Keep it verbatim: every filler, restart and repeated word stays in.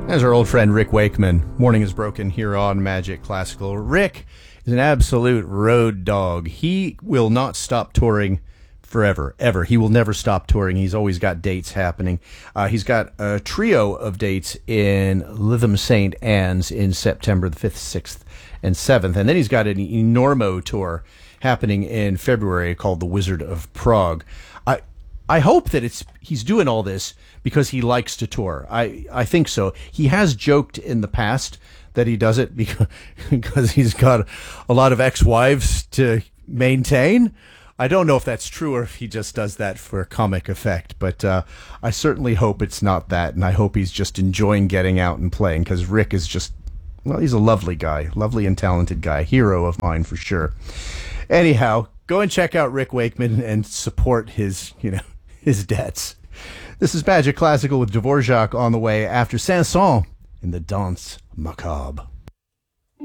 As our old friend Rick Wakeman. Morning is broken here on Magic Classical. Rick is an absolute road dog. He will not stop touring forever, ever. He will never stop touring. He's always got dates happening. Uh, he's got a trio of dates in Lytham Saint Anne's in September the fifth, sixth, and seventh. And then he's got an enormo tour happening in February called The Wizard of Prague. I I hope that it's he's doing all this because he likes to tour. I, I think so. He has joked in the past that he does it because, because he's got a lot of ex-wives to maintain. I don't know if that's true or if he just does that for comic effect, but uh, I certainly hope it's not that, and I hope he's just enjoying getting out and playing, because Rick is just, well, he's a lovely guy, lovely and talented guy, hero of mine for sure. Anyhow, go and check out Rick Wakeman and support his, you know, his debts. This is Magic Classical with Dvorak on the way after Saint-Saëns in the Danse Macabre.